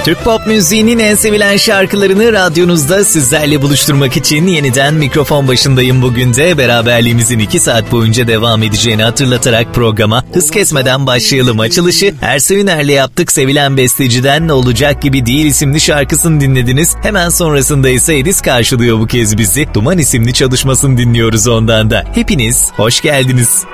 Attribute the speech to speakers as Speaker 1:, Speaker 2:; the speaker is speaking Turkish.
Speaker 1: Türk pop müziğinin en sevilen şarkılarını radyonuzda sizlerle buluşturmak için yeniden mikrofon başındayım bugün de. Beraberliğimizin 2 saat boyunca devam edeceğini hatırlatarak programa hız kesmeden başlayalım. Açılışı Ersoy Üner'le yaptık. Sevilen besteciden Olacak Gibi Değil isimli şarkısını dinlediniz. Hemen sonrasında ise Edis karşılıyor bu kez bizi. Duman isimli çalışmasını dinliyoruz ondan da. Hepiniz hoş geldiniz.